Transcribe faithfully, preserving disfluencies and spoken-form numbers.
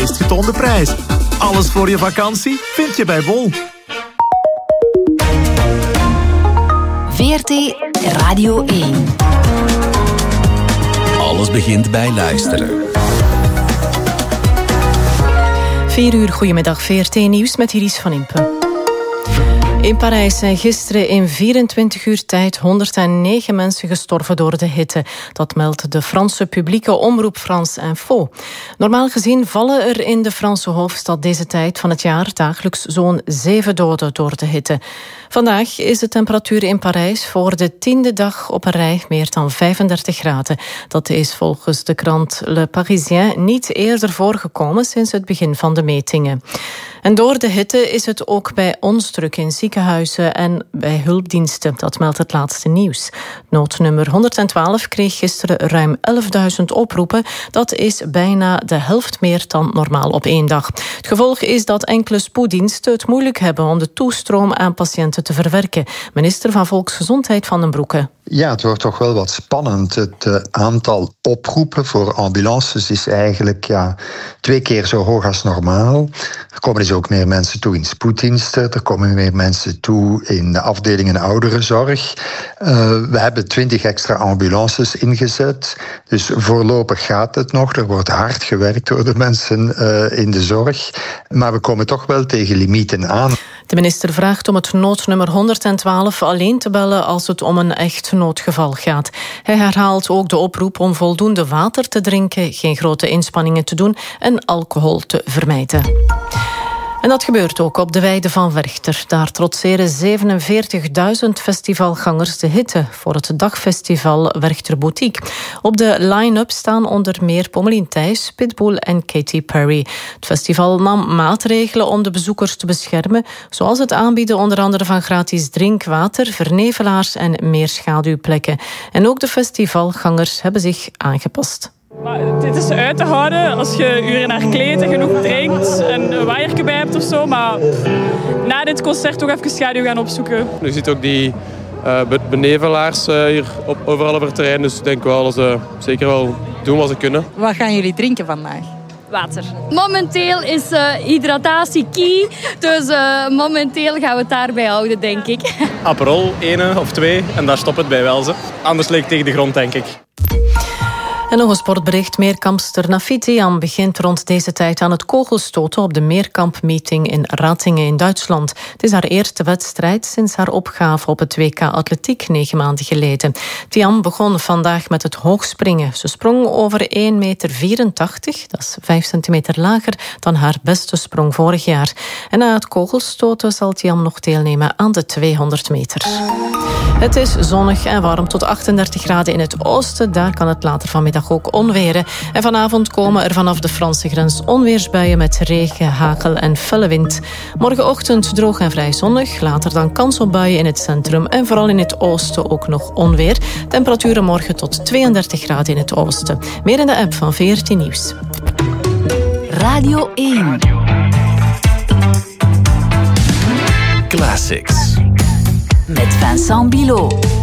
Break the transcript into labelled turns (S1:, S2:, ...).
S1: meest getoonde prijs. Alles voor je vakantie vind je bij Bol.
S2: V R T Radio één.
S3: Alles begint bij luisteren.
S4: vier uur, goedemiddag, V R T Nieuws met Iris van Impen. In Parijs zijn gisteren in vierentwintig uur tijd honderdnegen mensen gestorven door de hitte. Dat meldt de Franse publieke omroep France Info. Normaal gezien vallen er in de Franse hoofdstad deze tijd van het jaar dagelijks zo'n zeven doden door de hitte. Vandaag is de temperatuur in Parijs voor de tiende dag op een rij meer dan vijfendertig graden. Dat is volgens de krant Le Parisien niet eerder voorgekomen sinds het begin van de metingen. En door de hitte is het ook bij ons druk in ziekenhuizen en bij hulpdiensten. Dat meldt het laatste nieuws. Noodnummer honderdtwaalf kreeg gisteren ruim elfduizend oproepen. Dat is bijna de helft meer dan normaal op één dag. Het gevolg is dat enkele spoeddiensten het moeilijk hebben om de toestroom aan patiënten te verwerken. Minister van Volksgezondheid Van den Broeke.
S5: Ja, het wordt toch wel wat spannend. Het uh, aantal oproepen voor ambulances is eigenlijk ja, twee keer zo hoog als normaal. Er komen dus ook meer mensen toe in spoeddiensten. Er komen meer mensen toe in de afdelingen ouderenzorg. Uh, we hebben twintig extra ambulances ingezet. Dus voorlopig gaat het nog. Er wordt hard gewerkt door de mensen uh, in de zorg. Maar we komen toch wel tegen limieten aan.
S4: De minister vraagt om het noodnummer honderdtwaalf alleen te bellen als het om een echt noodgeval gaat. Hij herhaalt ook de oproep om voldoende water te drinken, geen grote inspanningen te doen en alcohol te vermijden. En dat gebeurt ook op de weide van Werchter. Daar trotseren zevenenveertigduizend festivalgangers de hitte voor het dagfestival Werchter Boutique. Op de line-up staan onder meer Pommelien Thijs, Pitbull en Katy Perry. Het festival nam maatregelen om de bezoekers te beschermen, zoals het aanbieden onder andere van gratis drinkwater, vernevelaars en meer schaduwplekken. En ook de festivalgangers hebben zich aangepast.
S6: Maar dit is uit te houden als je uren naar kleedt en genoeg drinkt en een waaiertje bij hebt of zo. Maar na dit concert toch even schaduw gaan opzoeken.
S7: Je ziet ook die uh, benevelaars uh, hier op, overal op het terrein. Dus ik denk wel dat ze zeker wel doen wat ze kunnen.
S8: Wat gaan jullie drinken vandaag?
S9: Water. Momenteel is uh, hydratatie key. Dus uh, momenteel gaan we het daarbij houden, denk ik.
S7: Aperol, één of twee. En daar stopt het bij wel. Ze. Anders ligt tegen de grond, denk ik.
S4: En nog een sportbericht. Meerkampster Nafit Diam begint rond deze tijd aan het kogelstoten op de Meerkampmeeting in Ratingen in Duitsland. Het is haar eerste wedstrijd sinds haar opgave op het W K Atletiek negen maanden geleden. Diam begon vandaag met het hoogspringen. Ze sprong over één meter vierentachtig, dat is vijf centimeter lager dan haar beste sprong vorig jaar. En na het kogelstoten zal Diam nog deelnemen aan de tweehonderd meter. Het is zonnig en warm tot achtendertig graden in het oosten. Daar kan het later vanmiddag ook onweren. En vanavond komen er vanaf de Franse grens onweersbuien met regen, hagel en felle wind. Morgenochtend droog en vrij zonnig. Later dan kans op buien in het centrum en vooral in het oosten ook nog onweer. Temperaturen morgen tot tweeëndertig graden in het oosten. Meer in de app van V R T Nieuws.
S2: Radio één.
S3: Classics.
S2: Met Vincent Bilot.